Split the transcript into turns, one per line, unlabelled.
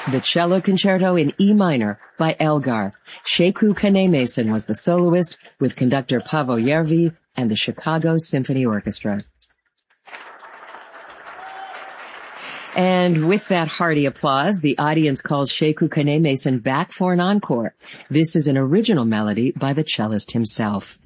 The Cello Concerto in E minor by Elgar. Sheku Kane-Mason was the soloist with conductor Paavo Järvi and the Chicago Symphony Orchestra. And with that hearty applause, the audience calls Sheku Kane-Mason back for an encore. This is an original melody by the cellist himself.